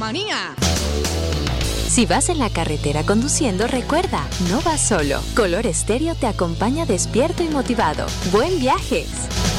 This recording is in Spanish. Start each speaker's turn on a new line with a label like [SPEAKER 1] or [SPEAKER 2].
[SPEAKER 1] manía.
[SPEAKER 2] Si vas en la carretera conduciendo, recuerda, no vas solo. Color Estéreo te acompaña despierto y motivado. ¡Buen viaje!